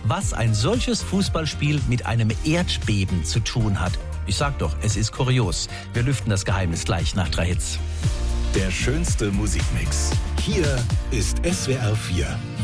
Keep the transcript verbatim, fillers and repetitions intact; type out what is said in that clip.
was ein solches Fußballspiel mit einem Erdbeben zu tun hat. Ich sag doch, es ist kurios. Wir lüften das Geheimnis gleich nach drei Hits. Der schönste Musikmix. Hier ist S W R vier.